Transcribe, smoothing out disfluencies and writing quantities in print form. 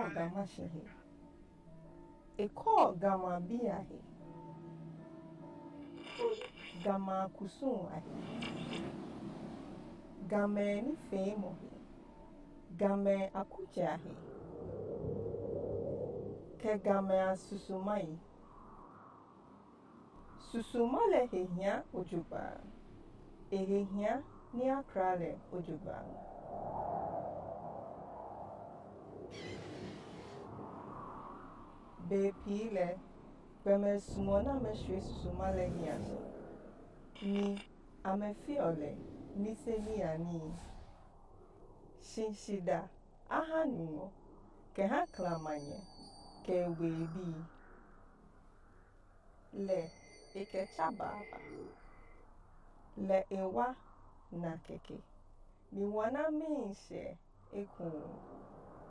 gama shehe. Eko gama biahe. Gama kusun ahe. Game ni femo he. Game akuja he. Ke game asusumai. Susumale he hia ojuba. Ehe hia ni akrale ojuba. Bepile. Beme sumona me shwe susumale hia so. Ni ame fiole. Nise ni ani. Shinshida. Aha nungo. Ke ha klamanye. Ke webi. Le. Eke chababa. Le ewa na keke. Ni wana minshe. Eku.